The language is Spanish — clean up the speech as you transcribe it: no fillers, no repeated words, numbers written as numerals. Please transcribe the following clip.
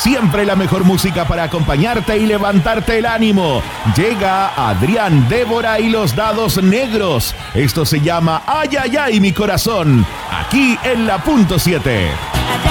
siempre la mejor música para acompañarte y levantarte el ánimo. Llega Adrián, Débora y los Dados Negros. Esto se llama Ay, ay, ay, mi corazón. Aquí en la punto 7.